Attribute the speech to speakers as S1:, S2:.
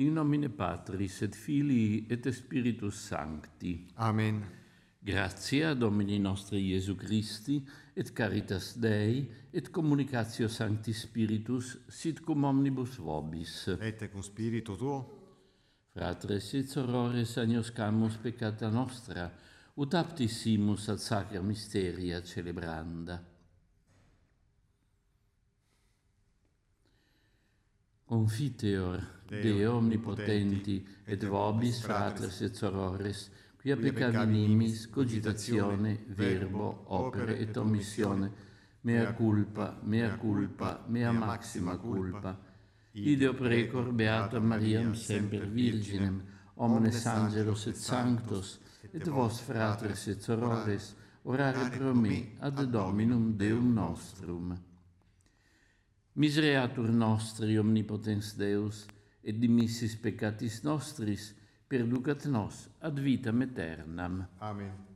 S1: In nomine Patris et Filii et Spiritus Sancti.
S2: Amen.
S1: Gratia Domini nostri Iesu Christi, et caritas Dei, et communicatio Sancti Spiritus, sit cum omnibus vobis.
S2: Et cum spiritu tuo.
S1: Fratres et sorores, agnoscamus peccata nostra, ut aptissimus ad sacra mysteria celebranda. Confiteor Dei omnipotenti, et vobis, fratres et sorores, quia peccavi nimis, cogitatione, verbo, opere et omissione, mea culpa, mea maxima culpa. Ideo precor beatam Mariam semper Virginem, omnes angelos et sanctos, et vos, fratres et sorores, orare pro me ad Dominum Deum nostrum. Misereatur nostri omnipotens Deus, et dimissis peccatis nostris, perducat nos ad vitam aeternam.
S2: Amen.